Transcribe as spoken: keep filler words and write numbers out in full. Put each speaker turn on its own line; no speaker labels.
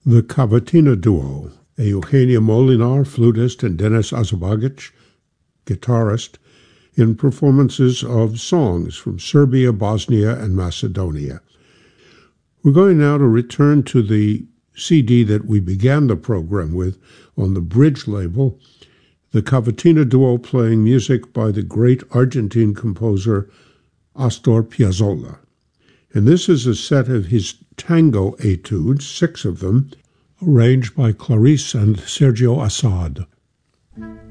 The Cavatina Duo, a Eugenia Molinar, flutist, and Denis Azabagic, guitarist, in performances of songs from Serbia, Bosnia, and Macedonia. We're going now to return to the C D that we began the program with on the Bridge label, the Cavatina Duo playing music by the great Argentine composer Astor Piazzolla. And this is a set of his tango etudes, six of them, arranged by Clarice and Sergio Assad.